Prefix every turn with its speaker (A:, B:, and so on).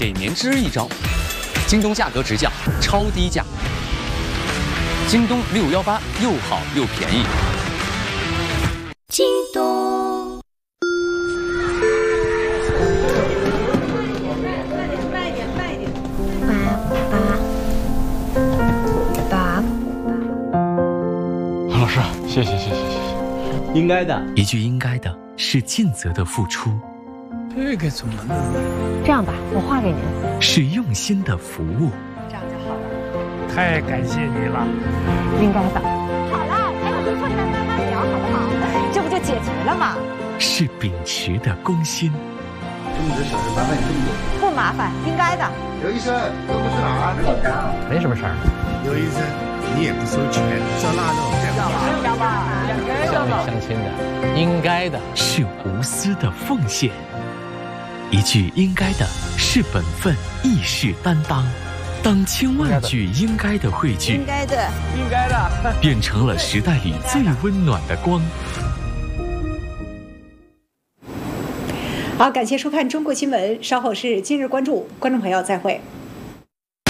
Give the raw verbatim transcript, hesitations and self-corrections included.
A: 给棉织一张。京东价格直降，超低价。京东六幺八又好又便宜。
B: 京东。
C: 慢一点，慢一点。
B: 爸爸，爸。
D: 老师，谢谢谢谢谢谢。
E: 应该的，
F: 一句应该的是尽责的付出。
D: 这个怎么弄？
G: 这样吧，我画给您。
F: 是用心的服务。
C: 这样就好了。
D: 太感谢你了。
G: 应该的。
C: 好了，还有最后一道慢慢聊，好不好？这不就解决了吗？
F: 是秉持的公心。
H: 这么点小事麻烦你这么多。
C: 不麻烦，应该的。
H: 刘医生，都不是哪儿？
D: 没什么事儿。
I: 刘医生，你也不收钱，烧腊肉这样。
C: 要吧，两根
D: 乡里乡亲的，应该的。
F: 是无私的奉献。一句应该的是本分，亦是担当。当千万句应该的汇聚，
C: 应该的，
D: 应该的，
F: 变成了时代里最温暖的光。
J: 好，感谢收看中国新闻，稍后是今日关注，观众朋友再会。